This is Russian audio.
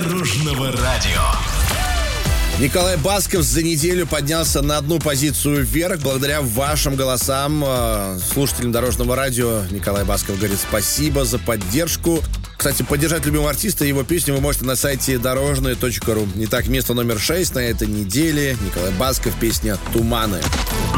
Дорожного радио. Николай Басков за неделю поднялся на одну позицию вверх благодаря вашим голосам. Слушателям Дорожного радио Николай Басков говорит спасибо за поддержку. Кстати, поддержать любимого артиста и его песню вы можете на сайте дорожное.ру. Итак, место номер 6 на этой неделе. Николай Басков, песня «Туманы».